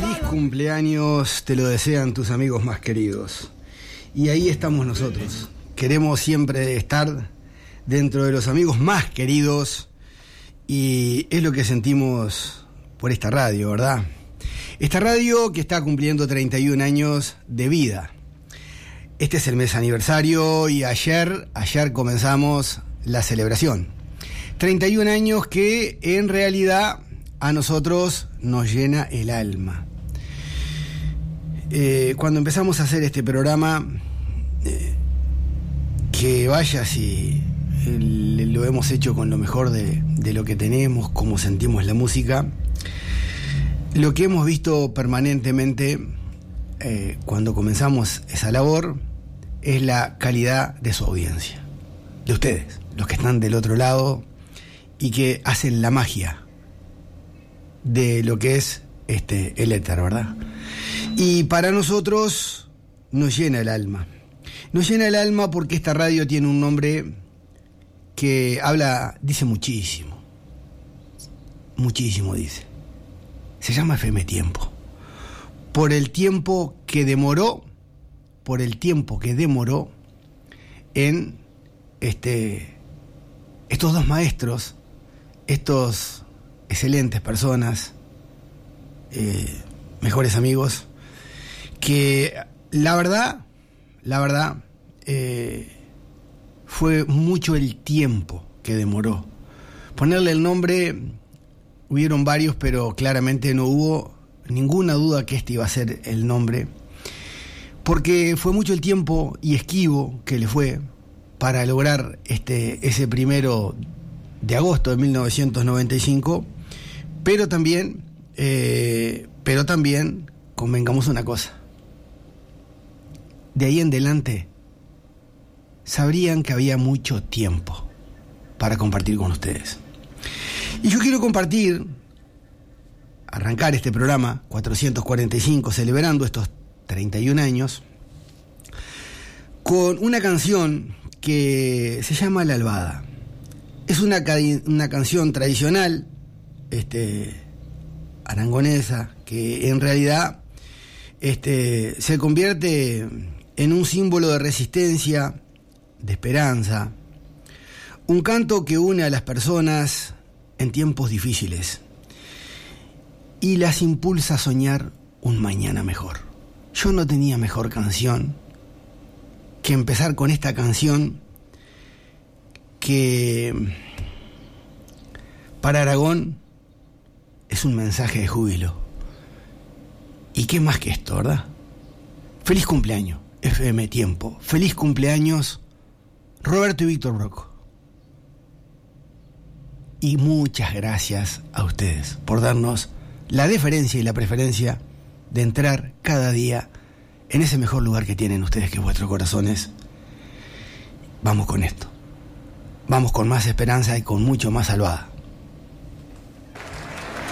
Feliz cumpleaños, te lo desean tus amigos más queridos. Y ahí estamos nosotros. Queremos siempre estar dentro de los amigos más queridos y es lo que sentimos por esta radio, ¿verdad? Esta radio que está cumpliendo 31 años de vida. Este es el mes aniversario y ayer comenzamos la celebración. 31 años que en realidad a nosotros nos llena el alma. Cuando empezamos a hacer este programa, que vaya si lo hemos hecho con lo mejor de lo que tenemos, como sentimos la música, lo que hemos visto permanentemente cuando comenzamos esa labor es la calidad de su audiencia, de ustedes, los que están del otro lado y que hacen la magia de lo que es el éter, ¿verdad? Y para nosotros nos llena el alma. Nos llena el alma porque esta radio tiene un nombre que dice muchísimo. Muchísimo dice. Se llama FM Tiempo. Por el tiempo que demoró en estos dos maestros, estos excelentes personas, mejores amigos, que la verdad, fue mucho el tiempo que demoró. Ponerle el nombre, hubieron varios, pero claramente no hubo ninguna duda que este iba a ser el nombre, porque fue mucho el tiempo y esquivo que le fue para lograr ese 1 de agosto de 1995, pero también convengamos una cosa: de ahí en adelante sabrían que había mucho tiempo para compartir con ustedes. Y yo quiero arrancar este programa 445, celebrando estos 31 años, con una canción que se llama La Albada. Es una canción tradicional, arangonesa, que en realidad se convierte en un símbolo de resistencia, de esperanza, un canto que une a las personas en tiempos difíciles y las impulsa a soñar un mañana mejor. Yo no tenía mejor canción que empezar con esta canción que para Aragón es un mensaje de júbilo. ¿Y qué más que esto, verdad? Feliz cumpleaños, FM Tiempo. Feliz cumpleaños, Roberto y Víctor Broco. Y muchas gracias a ustedes por darnos la deferencia y la preferencia de entrar cada día en ese mejor lugar que tienen ustedes, que es vuestros corazones. Vamos con esto. Vamos con más esperanza y con mucho más Albada.